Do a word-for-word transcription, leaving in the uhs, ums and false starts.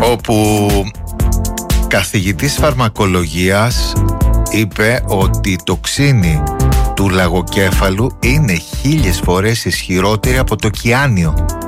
όπου καθηγητής φαρμακολογίας είπε ότι το ξύνι του λαγοκέφαλου είναι χίλιες φορές ισχυρότερη από το κιάνιο.